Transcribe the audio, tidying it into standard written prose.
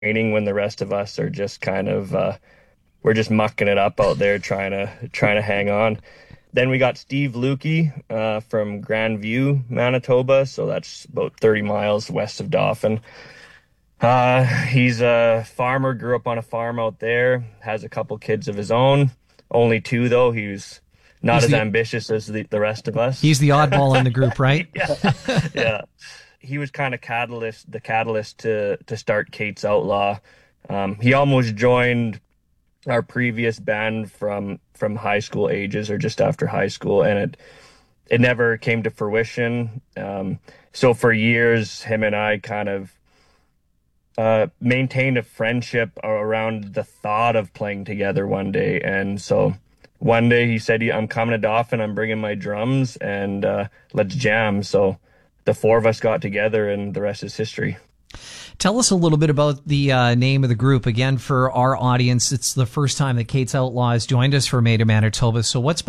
training when the rest of us are just kind of we're just mucking it up out there trying to hang on. Then we got Steve Lukey from Grandview, Manitoba, so that's about 30 miles west of Dauphin. He's a farmer, grew up on a farm out there, has a couple kids of his own. Only two, though. He was not as ambitious as the rest of us. He's the oddball in the group, right? Yeah. He was kind of the catalyst to start Kate's Outlaw. He almost joined our previous band from high school ages or just after high school, and it never came to fruition. So for years, him and I kind of maintained a friendship around the thought of playing together one day. And so one day he said, I'm coming to Dauphin, I'm bringing my drums, and let's jam. So the four of us got together, and the rest is history. Tell us a little bit about the name of the group. Again, for our audience, it's the first time that Kate's Outlaw has joined us for Made in Manitoba. So what's